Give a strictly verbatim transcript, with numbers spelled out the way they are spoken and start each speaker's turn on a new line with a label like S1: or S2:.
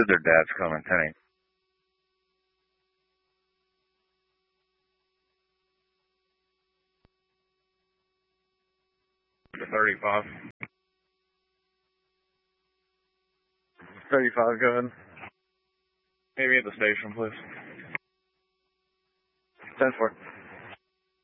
S1: said their dad's coming, ten eight. The thirty-five. thirty-five, go ahead. Maybe at the station, please. ten four.